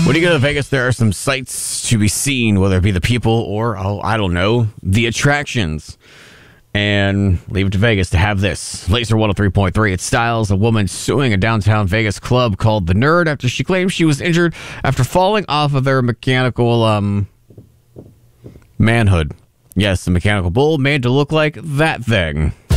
When you go to Vegas, there are some sights to be seen, whether it be the people or, I don't know, the attractions. And leave it to Vegas to have this. Laser 103.3. It styles a woman suing a downtown Vegas club called The Nerd after she claims she was injured after falling off of their mechanical manhood. Yes, the mechanical bull made to look like that thing.